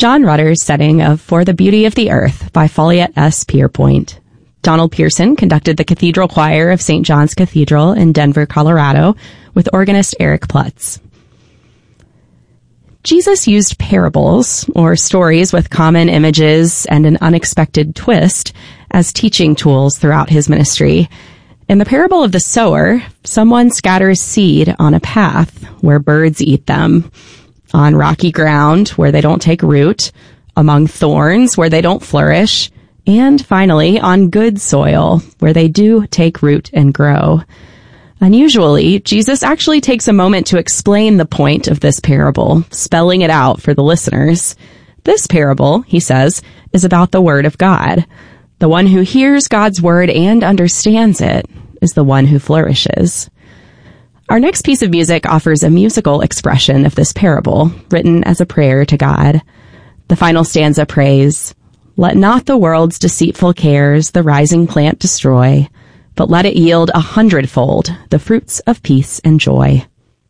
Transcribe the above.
John Rutter's setting of For the Beauty of the Earth by Folliet S. Pierpoint. Donald Pearson conducted the Cathedral Choir of St. John's Cathedral in Denver, Colorado, with organist Eric Plutz. Jesus used parables, or stories with common images and an unexpected twist, as teaching tools throughout his ministry. In the parable of the sower, someone scatters seed on a path where birds eat them, on rocky ground where they don't take root, among thorns where they don't flourish, and finally on good soil where they do take root and grow. Unusually, Jesus actually takes a moment to explain the point of this parable, spelling it out for the listeners. This parable, he says, is about the Word of God. The one who hears God's Word and understands it is the one who flourishes. Our next piece of music offers a musical expression of this parable, written as a prayer to God. The final stanza prays, "Let not the world's deceitful cares the rising plant destroy, but let it yield 100-fold the fruits of peace and joy."